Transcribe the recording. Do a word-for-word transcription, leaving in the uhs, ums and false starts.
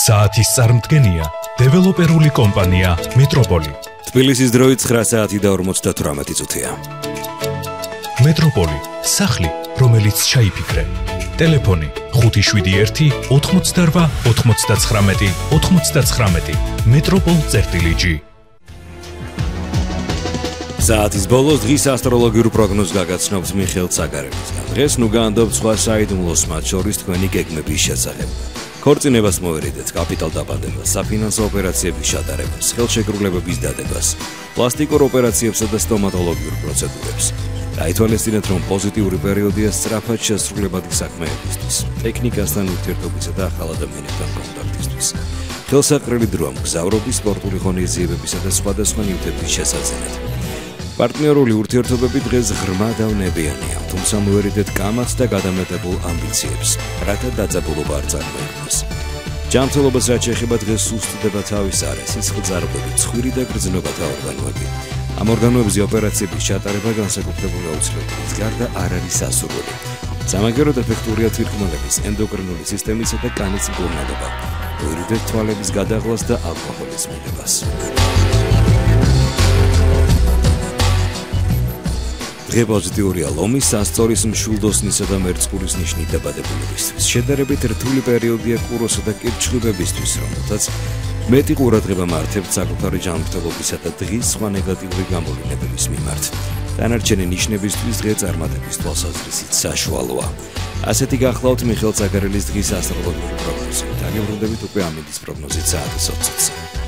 საათის წარმდგენია დეველოპერული კომპანია მეტროპოლი. თბილისის დროით ცხრა საათი და ორმოცდათვრამეტი წუთია. მეტროპოლი, სახლი, რომელიც ჩაიფიქრე. ტელეფონი ხუთი შვიდი ერთი ოთხმოცდარვა ოთხმოცდაცხრამეტი ოთხმოცდაცხრამეტი. მეტროპოლ წერტილი ჯი. საათის ბოლოს დღის ასტროლოგიურ პროგნოზს გაგაცნობთ მიხეილ ცაგარელისგან. დღეს ნუ გაანდობთ სხვა საიდუმლოს, მათ შორის თქვენი გეგმების შესახებ. ქორწინებას მოერიდეთ, კაპიტალ დაბადებას, საფინანსო ოპერაციების ჩატარებას, ხელშეკრულებების დადებას, პლასტიკურ ოპერაციებსა და სტომატოლოგიურ პროცედურებს. გაითვალისწინეთ, რომ პოზიტიური პერიოდია სწრაფად შესრულებადი საქმეებისთვის, ტექნიკასთან ურთიერთობისა და ახალ ადამიანებთან კონტაქტისთვის. ხელსაყრელი დროა მგზავრობის, სპორტული ღონისძიებებისა და სხვადასხვა ნივთების შესაძენად. პარტნიორული ურთიერთობები დღეს ღრმა და ვნებიანია, თუმცა მოერიდეთ კამათს და გადამეტებულ ამბიციებს, რათა დაძაბულობა არ წარმოიქმნას. ჯანმრთელობას რაც შეეხება დღეს სუსტდება თავის არეsis, ხძარღვები, ცხვირი და გრძნობათა ორგანოები. ამ ორგანოებზე ოპერაციების ჩატარება განსაკუთრებული აუცილებლობის გარდა არ არის სასურველი. სამაგიეროდ ეფექტურია თვითმკვლელობის, ენდოკრინული სისტემისა და კანის მკურნალობა. მოერიდეთ თვალების გადაღლას და ალკოჰოლის მიღებას. დღე პოზიტიურია ლომის, სასწორის, მშვილდოსნისა და მერწყულის ნიშნით დაბადებულებისთვის. შედარებით რთული პერიოდია კუროსა და კირჩხიბებისთვის, რომელთაც მეტი ყურადღება მართებთ საკუთარი ჯანმრთელობისა და დღის სხვა ნეგატიური გამოვლენების მიმართ. დანარჩენი ნიშნებისთვის დღე წარმატების თვალსაზრისით საშუალოა. ასეთი გახლავთ მიხეილ ცაგარელის დღის ასტროლოგიური პროგნოზი. დაგებრუნდებით უკვე ამინდის პროგნოზით საათის ოცზე.